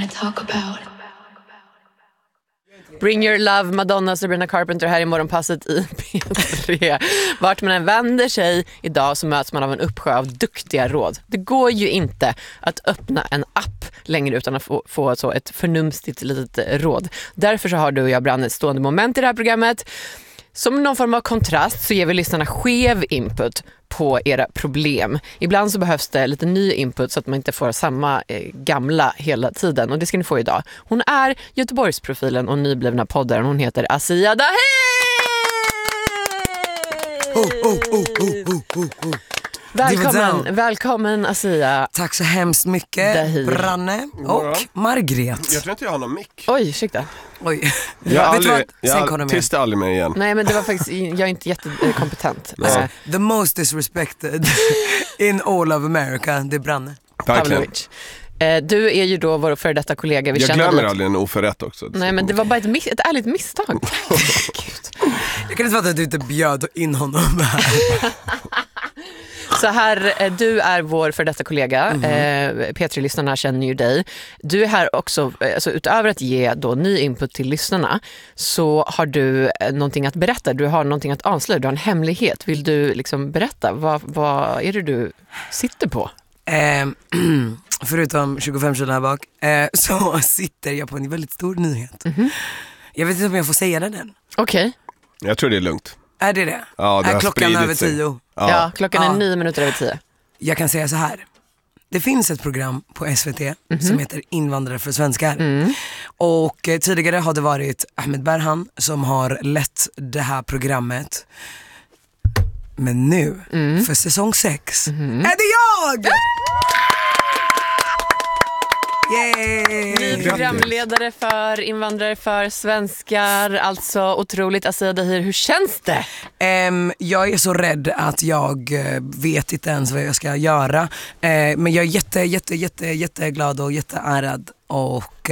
want to talk about. Bring Your Love, Madonna, Sabrina Carpenter här i morgonpasset i P3. Vart man än vänder sig idag så möts man av en uppsjö av duktiga råd. Det går ju inte att öppna en app längre utan att få så ett förnumstigt litet råd. Därför så har du och jag Branne ett stående moment i det här programmet. Som någon form av kontrast så ger vi lyssnarna skev input på era problem. Ibland så behövs det lite ny input så att man inte får samma gamla hela tiden. Och det ska ni få idag. Hon är Göteborgsprofilen och nyblivna poddaren. Hon heter Asia Dahi! Välkommen Asia. Tack så hemskt mycket Dahi. Branne och Margret. Jag tror inte jag har någon mick. Oj, ursäkta. Oj. Jag tystade aldrig mig igen. Nej, men det var faktiskt, jag är inte jättekompetent. The most disrespected in all of America, det är Branne. Pavlovic. Du är ju då vår före detta kollega. Jag glömmer aldrig en oförrätt också. Nej, men det var bara ett ärligt misstag. Jag kan inte fatta att du inte bjöd in honom här. Så här, du är vår för detta kollega. P3-lyssnarna känner ju dig. Du är här också, alltså utöver att ge då ny input till lyssnarna, så har du någonting att berätta. Du har någonting att avslöja, du har en hemlighet. Vill du liksom berätta? Vad är det du sitter på? Förutom 25 kilo här bak så sitter jag på en väldigt stor nyhet. Jag vet inte om jag får säga den än. Okej. Jag tror det är lugnt. Är det? Ja, det har klockan över sig. 10. Ja, klockan är 9 minuter över 10. Jag kan säga så här. Det finns ett program på SVT som heter Invandrare för svenskar. Och tidigare har det varit Ahmed Berhan som har lett det här programmet. Men nu, för säsong 6, är det jag! Yay! Ny programledare för invandrare för svenskar. Alltså otroligt. Asia Dahi, hur känns det? Jag är så rädd att jag vet inte ens vad jag ska göra. Men jag är jätteglad och jätteärad. Och